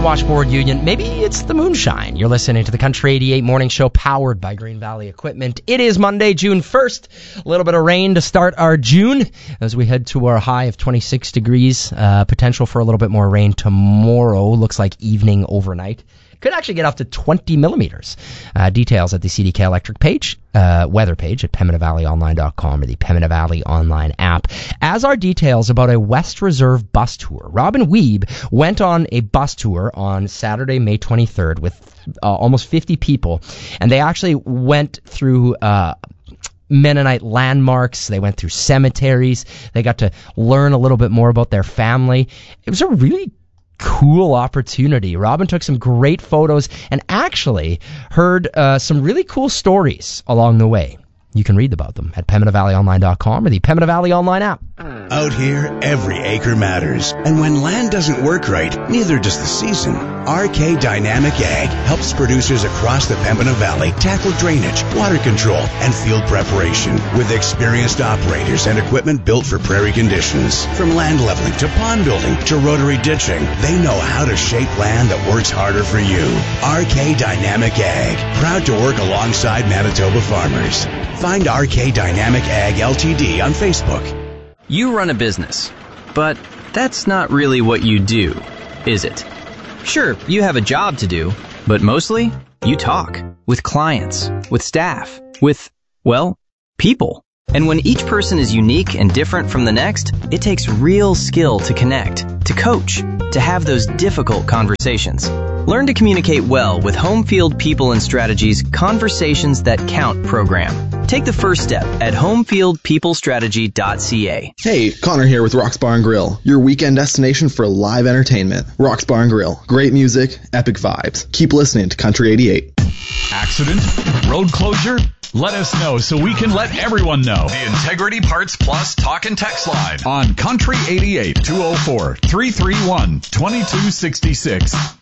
the Washboard Union. Maybe it's the moonshine. You're listening to the Country 88 Morning Show powered by Green Valley Equipment. It is Monday, June 1st. A little bit of rain to start our June as we head to our high of 26 degrees. Potential for a little bit more rain tomorrow. Looks like evening overnight. Could actually get up to 20 millimeters. Details at the CDK Electric page, weather page at PembinaValleyOnline.com or the Pembina Valley Online app. As are details about a West Reserve bus tour. Robin Wiebe went on a bus tour on Saturday, May 23rd with almost 50 people, and they actually went through Mennonite landmarks. They went through cemeteries. They got to learn a little bit more about their family. It was a really cool opportunity. Robin took some great photos and actually heard some really cool stories along the way. You can read about them at PembinaValleyOnline.com or the Pembina Valley Online app. Out here, every acre matters. And when land doesn't work right, neither does the season. RK Dynamic Ag helps producers across the Pembina Valley tackle drainage, water control, and field preparation with experienced operators and equipment built for prairie conditions. From land leveling to pond building to rotary ditching, they know how to shape land that works harder for you. RK Dynamic Ag, proud to work alongside Manitoba farmers. Find RK Dynamic Ag Ltd. on Facebook. You run a business, but that's not really what you do, is it? Sure, you have a job to do, but mostly you talk with clients, with staff, with, well, people. And when each person is unique and different from the next, it takes real skill to connect, to coach, to have those difficult conversations. Learn to communicate well with Homefield People and Strategies Conversations That Count program. Take the first step at homefieldpeoplestrategy.ca. Hey, Connor here with Rock's Bar and Grill, your weekend destination for live entertainment. Rock's Bar and Grill, great music, epic vibes. Keep listening to Country 88. Accident? Road closure? Let us know so we can let everyone know. The Integrity Parts Plus talk and text line on Country 88 204 331 2266.